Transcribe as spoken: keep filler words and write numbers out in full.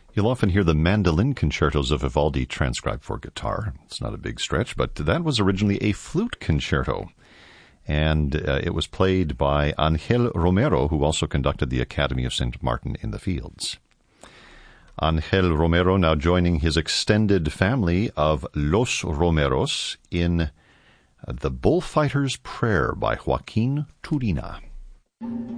You'll often hear the mandolin concertos of Vivaldi transcribed for guitar. It's not a big stretch, but that was originally a flute concerto. And uh, it was played by Angel Romero, who also conducted the Academy of Saint Martin in the Fields. Angel Romero now joining his extended family of Los Romeros in uh, The Bullfighter's Prayer by Joaquin Turina.